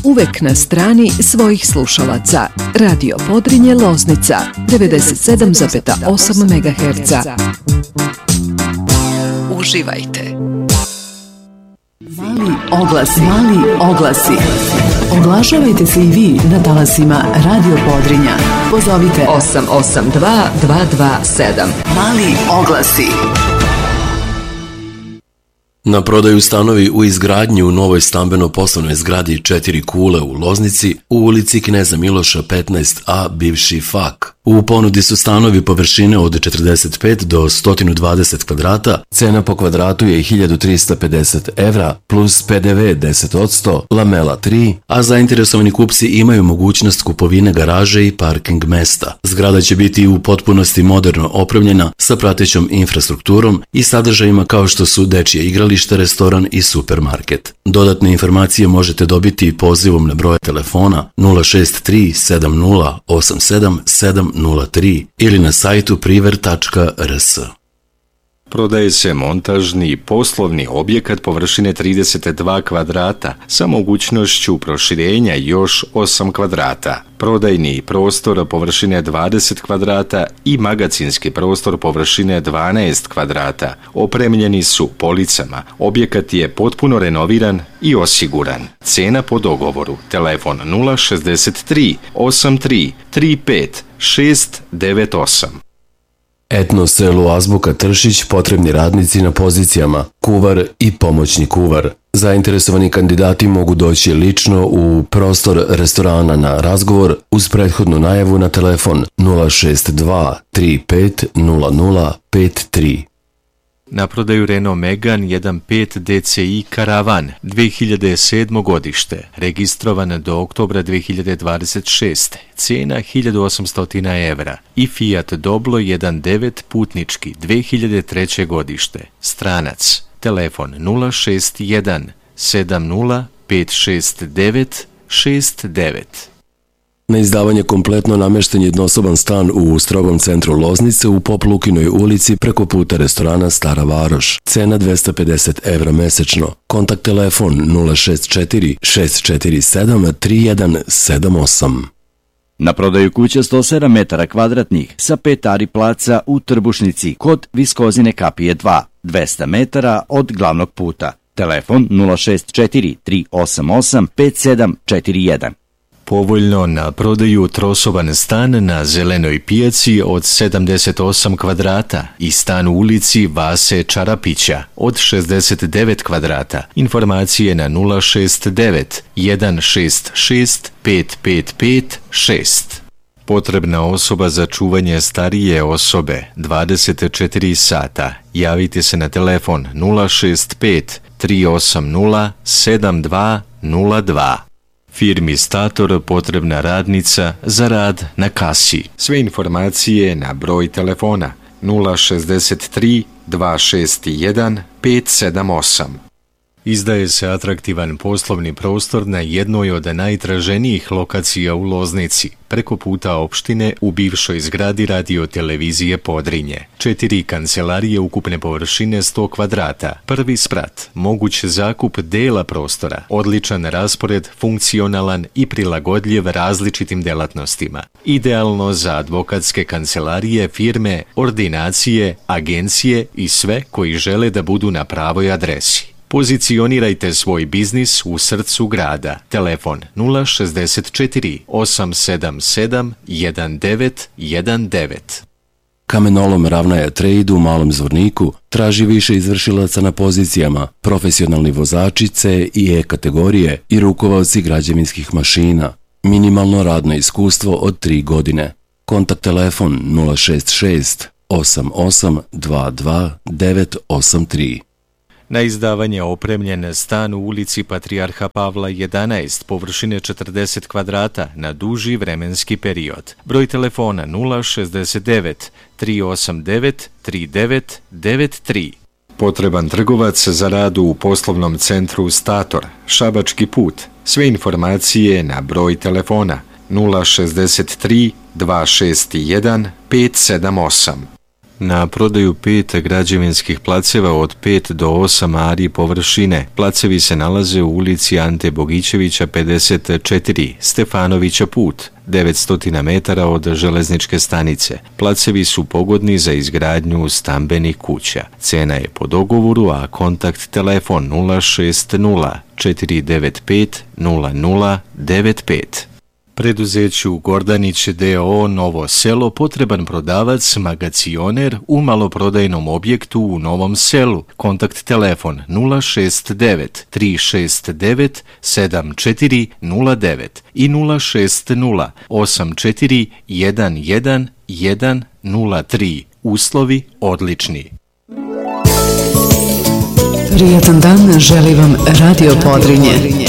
uvek na strani svojih slušalaca. Radio Podrinje Loznica 97,8 MHz. Uživajte. Mali oglasi. Oglašavajte se i vi na talasima Radio Podrinja. Pozovite 882 227. Mali oglasi. Na prodaju stanovi u izgradnji u novoj stambeno-poslovnoj zgradi 4 kule u Loznici u ulici Kneza Miloša 15a, bivši FAK. U ponudi su stanovi površine od 45 do 120 kvadrata, cena po kvadratu je 1350 evra plus PDV 10%, lamela 3, a zainteresovani kupci imaju mogućnost kupovine garaže i parking mesta. Zgrada će biti u potpunosti moderno opremljena sa pratećom infrastrukturom i sadržajima kao što su dečje igralište, restoran i supermarket. Dodatne informacije možete dobiti pozivom na broj telefona 063 7087 703 ili na sajtu priver.rs. Prodaje se montažni poslovni objekat površine 32 kvadrata sa mogućnošću proširenja još 8 kvadrata. Prodajni prostor površine 20 kvadrata i magacinski prostor površine 12 kvadrata opremljeni su policama. Objekat je potpuno renoviran i osiguran. Cena po dogovoru. Telefon 063 83 35 698. Etno selo Azbuka Tršić, potrebni radnici na pozicijama kuvar i pomoćni kuvar. Zainteresovani kandidati mogu doći lično u prostor restorana na razgovor uz prethodnu najavu na telefon 062 35 00 53. Na prodaju Renault Megane 1.5 DCI Karavan 2007. godište, registrovan do oktobra 2026. Cena 1800 evra i Fiat Doblo 1.9 putnički 2003. godište, stranac, telefon 061 70 569 69. Na izdavanje kompletno namešten jednosoban stan u strogom centru Loznice u Pop Lukinoj ulici preko puta restorana Stara Varoš. Cena 250 evra mesečno. Kontakt telefon 064 647 3178. Na prodaju kuća 107 metara kvadratnih sa 5 ari placa u Trbušnici kod Viskozine kapije 2, 200 metara od glavnog puta. Telefon 064 388 5741. Povoljno na prodaju trosoban stan na Zelenoj pijaci od 78 kvadrata i stan u ulici Vase Čarapića od 69 kvadrata. Informacije na 069 166 555 6. Potrebna osoba za čuvanje starije osobe 24 sata. Javite se na telefon 065 380 7202. Firmi Stator potrebna radnica za rad na kasi. Sve informacije na broj telefona 063 261 578. Izdaje se atraktivan poslovni prostor na jednoj od najtraženijih lokacija u Loznici, preko puta opštine u bivšoj zgradi Radio-televizije Podrinje. 4 kancelarije ukupne površine 100 kvadrata, prvi sprat, moguć zakup dela prostora, odličan raspored, funkcionalan i prilagodljiv različitim delatnostima. Idealno za advokatske kancelarije, firme, ordinacije, agencije i sve koji žele da budu na pravoj adresi. Pozicionirajte svoj biznis u srcu grada. Telefon 064 877 1919. Kamenolom Ravnaja Trade u Malom Zvorniku traži više izvršilaca na pozicijama, profesionalni vozači C i E kategorije i rukovaoci građevinskih mašina. Minimalno radno iskustvo od 3 godine. Kontakt telefon 066 88 22 983. Na izdavanje opremljen stan u ulici Patrijarha Pavla 11, površine 40 kvadrata na duži vremenski period. Broj telefona 069 389 3993. Potreban trgovac za rad u poslovnom centru Stator, Šabački put. Sve informacije na broj telefona 063 261 578. Na prodaju 5 građevinskih placeva od 5 do 8 ari površine. Placevi se nalaze u ulici Ante Bogićevića 54, Stefanovića put, 900 metara od železničke stanice. Placevi su pogodni za izgradnju stambenih kuća. Cena je po dogovoru, a kontakt telefon 060 495 0095. Preduzeću Gordanić D.O. Novo selo potreban prodavac, magacioner u maloprodajnom objektu u Novom selu. Kontakt telefon 069 369 7409 i 060 84 11 103. Uslovi odlični. Prijatan dan želi vam Radio Podrinje.